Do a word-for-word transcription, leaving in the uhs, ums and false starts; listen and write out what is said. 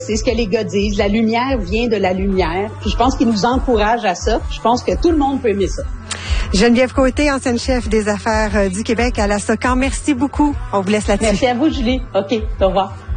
C'est ce que les gars disent. La lumière vient de la lumière. Puis je pense qu'ils nous encouragent à ça. Je pense que tout le monde peut aimer ça. Geneviève Côté, ancienne chef des affaires du Québec à la SOCAN. Merci beaucoup. On vous laisse là-dessus. Merci à vous, Julie. OK. Au revoir.